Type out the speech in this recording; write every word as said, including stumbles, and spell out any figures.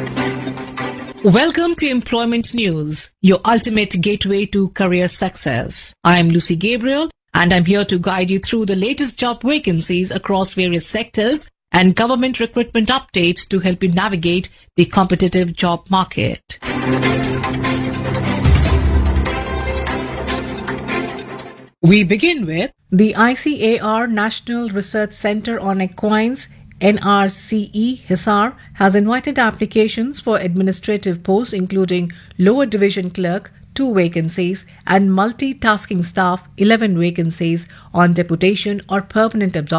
Welcome to Employment News, your ultimate gateway to career success. I am Lucy Gabriel, and I'm here to guide you through the latest job vacancies across various sectors and government recruitment updates to help you navigate the competitive job market. We begin with the I C A R National Research Centre on Equines N R C E Hisar has invited applications for administrative posts including lower division clerk, two vacancies, and multitasking staff, eleven vacancies on deputation or permanent absorption.